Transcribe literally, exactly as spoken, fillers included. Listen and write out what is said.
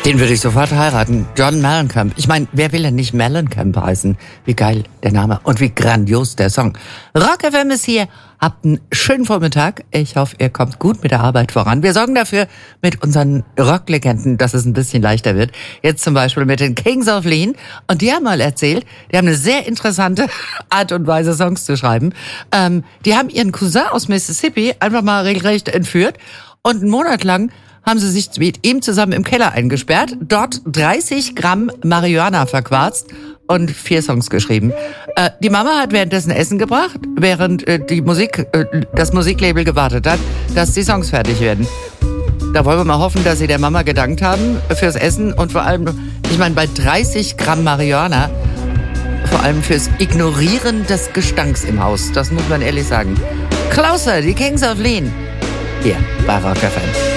Den würde ich sofort heiraten. John Mellencamp. Ich meine, wer will denn nicht Mellencamp heißen? Wie geil der Name und wie grandios der Song. Rock F M ist hier. Habt einen schönen Vormittag. Ich hoffe, ihr kommt gut mit der Arbeit voran. Wir sorgen dafür mit unseren Rocklegenden, dass es ein bisschen leichter wird. Jetzt zum Beispiel mit den Kings of Lean. Und die haben mal erzählt, die haben eine sehr interessante Art und Weise, Songs zu schreiben. Ähm, die haben ihren Cousin aus Mississippi einfach mal regelrecht entführt. Und einen Monat lang haben sie sich mit ihm zusammen im Keller eingesperrt, dort dreißig Gramm Marihuana verquarzt und vier Songs geschrieben. Äh, die Mama hat währenddessen Essen gebracht, während äh, die Musik, äh, das Musiklabel gewartet hat, dass die Songs fertig werden. Da wollen wir mal hoffen, dass sie der Mama gedankt haben fürs Essen und vor allem, ich meine, bei dreißig Gramm Marihuana, vor allem fürs Ignorieren des Gestanks im Haus. Das muss man ehrlich sagen. Closer, die Kings of Lean. Hier bei Rock F M.